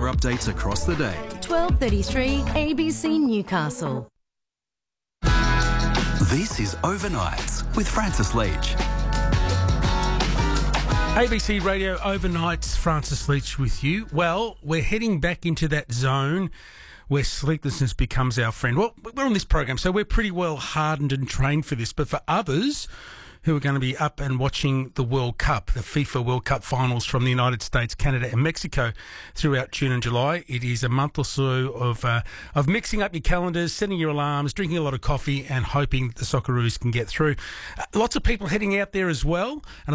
weather updates across the day. 12:33 ABC Newcastle. This is Overnights with Francis Leach. ABC Radio Overnights, Francis Leach with you. Well, we're heading back into that zone where sleeplessness becomes our friend. Well, we're on this program, so we're pretty well hardened and trained for this. But for others who are going to be up and watching the World Cup, the FIFA World Cup finals from the United States, Canada and Mexico throughout June and July, it is a month or so of mixing up your calendars, setting your alarms, drinking a lot of coffee and hoping the Socceroos can get through. Lots of people heading out there as well, and